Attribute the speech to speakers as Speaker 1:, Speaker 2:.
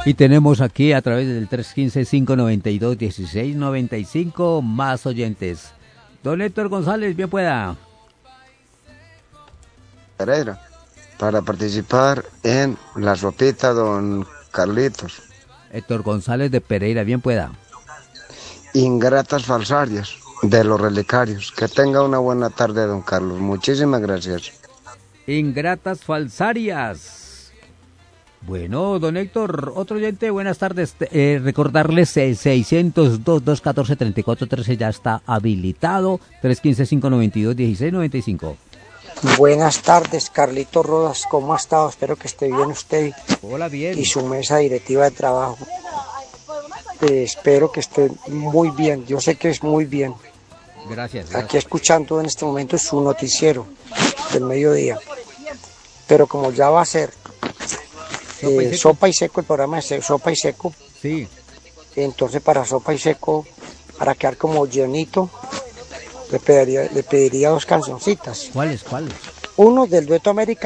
Speaker 1: Y tenemos aquí a través del 315-592-1695 más oyentes. Don Héctor González, bien pueda.
Speaker 2: Pereira, para participar en la sopita don Carlitos.
Speaker 1: Héctor González de Pereira, bien pueda.
Speaker 2: Ingratas falsarias de los relicarios. Que tenga una buena tarde, don Carlos. Muchísimas gracias.
Speaker 1: Ingratas falsarias. Bueno, don Héctor, otro oyente, buenas tardes. Recordarles 602-214-3413 ya está habilitado. 315-592-1695.
Speaker 3: Buenas tardes, Carlito Rodas, ¿cómo ha estado? Espero que esté bien usted.
Speaker 1: Hola, bien.
Speaker 3: Y su mesa directiva de trabajo. Espero que esté muy bien, yo sé que es muy bien.
Speaker 1: Gracias.
Speaker 3: Aquí escuchando en este momento su noticiero del mediodía. Pero como ya va a ser Sopa y Seco, el programa es Sopa y Seco.
Speaker 1: Sí.
Speaker 3: Entonces para Sopa y Seco, para quedar como llenito, le pediría dos cancioncitas.
Speaker 1: ¿Cuáles?
Speaker 3: Uno del Dueto América.